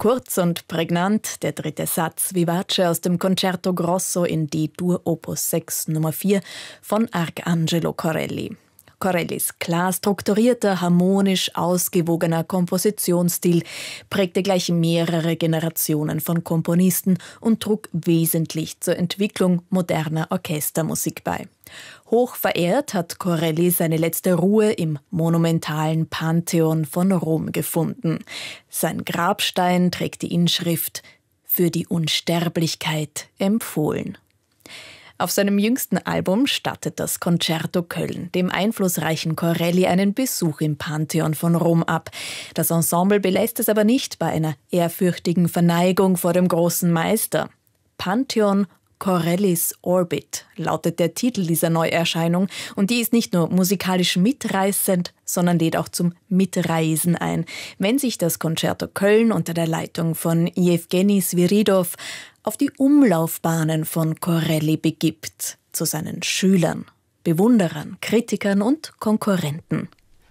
Kurz und prägnant der dritte Satz Vivace aus dem Concerto Grosso in D-Dur Opus 6 Nummer 4 von Arcangelo Corelli. Corellis klar strukturierter, harmonisch ausgewogener Kompositionsstil prägte gleich mehrere Generationen von Komponisten und trug wesentlich zur Entwicklung moderner Orchestermusik bei. Hoch verehrt hat Corelli seine letzte Ruhe im monumentalen Pantheon von Rom gefunden. Sein Grabstein trägt die Inschrift »Für die Unsterblichkeit empfohlen«. Auf seinem jüngsten Album stattet das Concerto Köln dem einflussreichen Corelli einen Besuch im Pantheon von Rom ab. Das Ensemble belässt es aber nicht bei einer ehrfürchtigen Verneigung vor dem großen Meister. Pantheon Corellis Orbit lautet der Titel dieser Neuerscheinung und die ist nicht nur musikalisch mitreißend, sondern lädt auch zum Mitreisen ein, wenn sich das Concerto Köln unter der Leitung von Jewgeni Sviridov auf die Umlaufbahnen von Corelli begibt, zu seinen Schülern, Bewunderern, Kritikern und Konkurrenten.